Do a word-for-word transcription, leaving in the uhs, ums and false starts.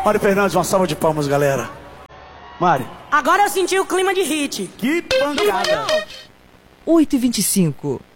Mari Fernandes, uma salva de palmas, galera. Mari. Agora eu senti o clima de hit. Que pancada. oito e vinte e cinco.